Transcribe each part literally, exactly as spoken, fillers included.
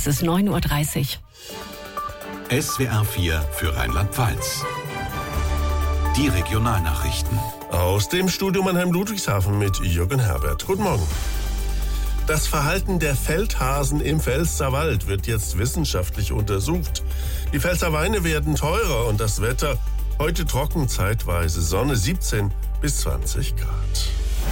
Es ist neun Uhr dreißig. S W R vier für Rheinland-Pfalz. Die Regionalnachrichten. Aus dem Studio Mannheim-Ludwigshafen mit Jürgen Herbert. Guten Morgen. Das Verhalten der Feldhasen im Pfälzerwald wird jetzt wissenschaftlich untersucht. Die Pfälzer Weine werden teurer und das Wetter heute trocken, zeitweise Sonne, siebzehn bis zwanzig Grad.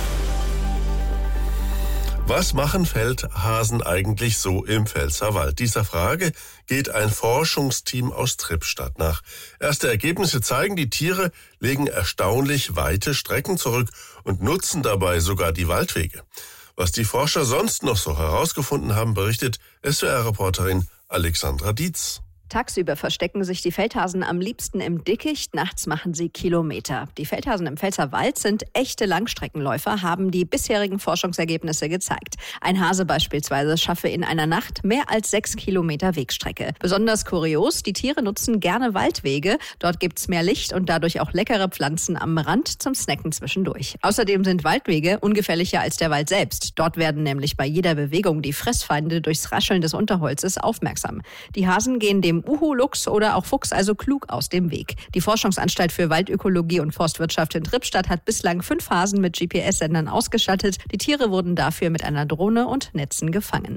Was machen Feldhasen eigentlich so im Pfälzerwald? Dieser Frage geht ein Forschungsteam aus Trippstadt nach. Erste Ergebnisse zeigen, die Tiere legen erstaunlich weite Strecken zurück und nutzen dabei sogar die Waldwege. Was die Forscher sonst noch so herausgefunden haben, berichtet S W R-Reporterin Alexandra Dietz. Tagsüber verstecken sich die Feldhasen am liebsten im Dickicht, nachts machen sie Kilometer. Die Feldhasen im Pfälzerwald sind echte Langstreckenläufer, haben die bisherigen Forschungsergebnisse gezeigt. Ein Hase beispielsweise schaffe in einer Nacht mehr als sechs Kilometer Wegstrecke. Besonders kurios, die Tiere nutzen gerne Waldwege. Dort gibt's mehr Licht und dadurch auch leckere Pflanzen am Rand zum Snacken zwischendurch. Außerdem sind Waldwege ungefährlicher als der Wald selbst. Dort werden nämlich bei jeder Bewegung die Fressfeinde durchs Rascheln des Unterholzes aufmerksam. Die Hasen gehen dem Uhu, Luchs oder auch Fuchs also klug aus dem Weg. Die Forschungsanstalt für Waldökologie und Forstwirtschaft in Trippstadt hat bislang fünf Hasen mit G P S-Sendern ausgestattet. Die Tiere wurden dafür mit einer Drohne und Netzen gefangen.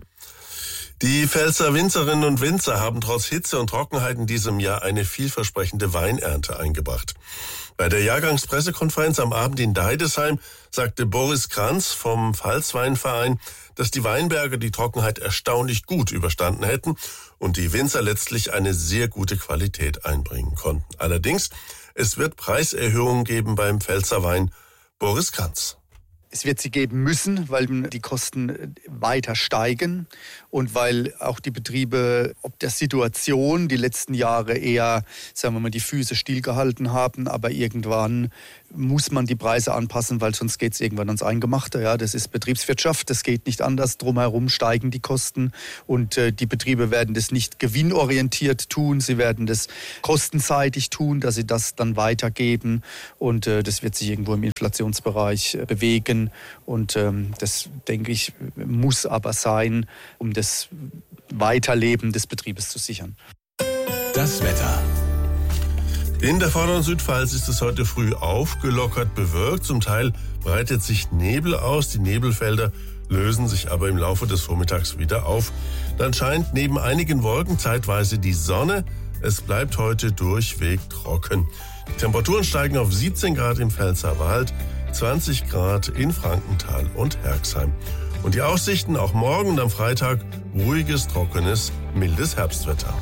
Die Pfälzer Winzerinnen und Winzer haben trotz Hitze und Trockenheit in diesem Jahr eine vielversprechende Weinernte eingebracht. Bei der Jahrgangspressekonferenz am Abend in Deidesheim sagte Boris Kranz vom Pfalzweinverein, dass die Weinberge die Trockenheit erstaunlich gut überstanden hätten und die Winzer letztlich eine sehr gute Qualität einbringen konnten. Allerdings, es wird Preiserhöhungen geben beim Pfälzer Wein. Boris Kranz. Es wird sie geben müssen, weil die Kosten weiter steigen und weil auch die Betriebe ob der Situation die letzten Jahre eher, sagen wir mal, die Füße stillgehalten haben. Aber irgendwann muss man die Preise anpassen, weil sonst geht es irgendwann ans Eingemachte. Ja, das ist Betriebswirtschaft, das geht nicht anders. Drumherum steigen die Kosten und äh, die Betriebe werden das nicht gewinnorientiert tun. Sie werden das kostenseitig tun, dass sie das dann weitergeben und äh, das wird sich irgendwo im Inflationsbereich äh, bewegen. Und ähm, das, denke ich, muss aber sein, um das Weiterleben des Betriebes zu sichern. Das Wetter. In der vorderen Südpfalz ist es heute früh aufgelockert bewölkt. Zum Teil breitet sich Nebel aus. Die Nebelfelder lösen sich aber im Laufe des Vormittags wieder auf. Dann scheint neben einigen Wolken zeitweise die Sonne. Es bleibt heute durchweg trocken. Die Temperaturen steigen auf siebzehn Grad im Pfälzerwald, zwanzig Grad in Frankenthal und Herxheim. Und die Aussichten auch morgen und am Freitag ruhiges, trockenes, mildes Herbstwetter.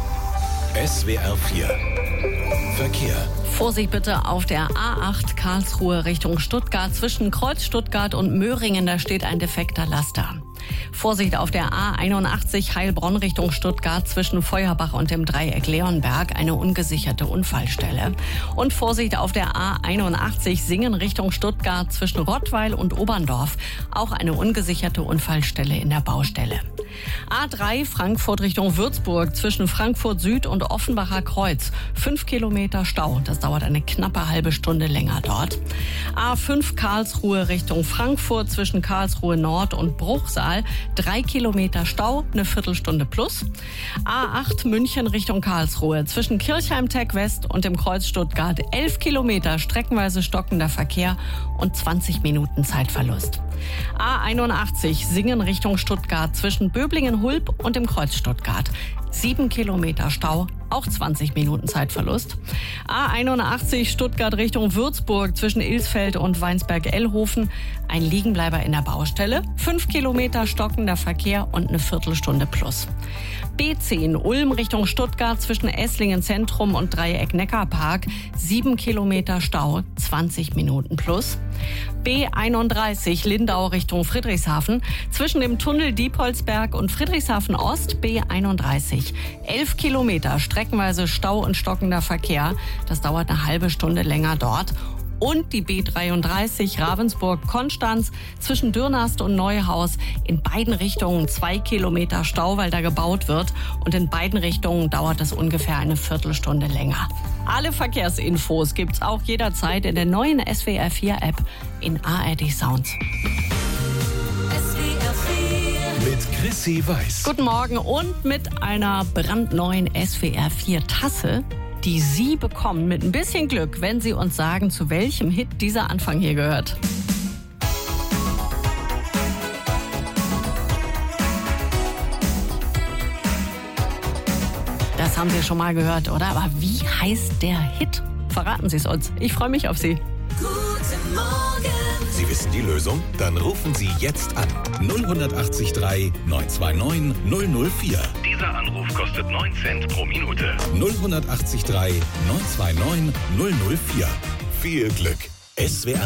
S W R vier Verkehr. Vorsicht bitte auf der A acht Karlsruhe Richtung Stuttgart. Zwischen Kreuz Stuttgart und Möhringen, da steht ein defekter Laster. Vorsicht auf der A einundachtzig Heilbronn Richtung Stuttgart zwischen Feuerbach und dem Dreieck Leonberg, eine ungesicherte Unfallstelle. Und Vorsicht auf der A einundachtzig Singen Richtung Stuttgart zwischen Rottweil und Oberndorf, auch eine ungesicherte Unfallstelle in der Baustelle. A drei Frankfurt Richtung Würzburg zwischen Frankfurt Süd und Offenbacher Kreuz, fünf Kilometer Stau, das dauert eine knappe halbe Stunde länger dort. A fünf Karlsruhe Richtung Frankfurt zwischen Karlsruhe Nord und Bruchsal, drei Kilometer Stau, eine Viertelstunde plus. A acht München Richtung Karlsruhe zwischen Kirchheim-Tech West und dem Kreuz Stuttgart, elf Kilometer streckenweise stockender Verkehr und zwanzig Minuten Zeitverlust. A einundachtzig Singen Richtung Stuttgart zwischen Böblingen-Hulb und dem Kreuz Stuttgart. sieben Kilometer Stau, auch zwanzig Minuten Zeitverlust. A einundachtzig Stuttgart Richtung Würzburg zwischen Ilsfeld und Weinsberg-Ellhofen. Ein Liegenbleiber in der Baustelle. fünf Kilometer stockender Verkehr und eine Viertelstunde plus. B zehn Ulm Richtung Stuttgart zwischen Esslingen Zentrum und Dreieck Neckarpark. sieben Kilometer Stau, zwanzig Minuten plus. B einunddreißig Lindau Richtung Friedrichshafen zwischen dem Tunnel Diepholzberg und Friedrichshafen Ost. B einunddreißig. elf Kilometer streckenweise Stau und stockender Verkehr. Das dauert eine halbe Stunde länger dort. Und die B dreiunddreißig Ravensburg-Konstanz zwischen Dürnast und Neuhaus. In beiden Richtungen zwei Kilometer Stau, weil da gebaut wird. Und in beiden Richtungen dauert es ungefähr eine Viertelstunde länger. Alle Verkehrsinfos gibt's auch jederzeit in der neuen S W R vier App in A R D Sounds. Mit Chrissy weiß. Guten Morgen und mit einer brandneuen S W R vier Tasse, die Sie bekommen mit ein bisschen Glück, wenn Sie uns sagen, zu welchem Hit dieser Anfang hier gehört. Das haben Sie schon mal gehört, oder? Aber wie heißt der Hit? Verraten Sie es uns. Ich freue mich auf Sie. Guten Morgen. Sie wissen die Lösung? Dann rufen Sie jetzt an. null acht drei neun zwei neun null null vier. Dieser Anruf kostet neun Cent pro Minute. null acht drei neun zwei neun null null vier. Viel Glück. S W R